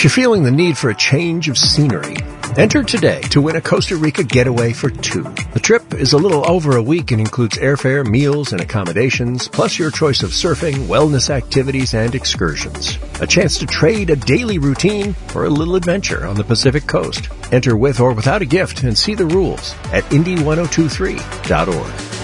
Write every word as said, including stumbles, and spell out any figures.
you're feeling the need for a change of scenery, enter today to win a Costa Rica getaway for two. The trip is a little over a week and includes airfare, meals, and accommodations, plus your choice of surfing, wellness activities, and excursions. A chance to trade a daily routine for a little adventure on the Pacific Coast. Enter with or without a gift and see the rules at Indy ten twenty-three dot org.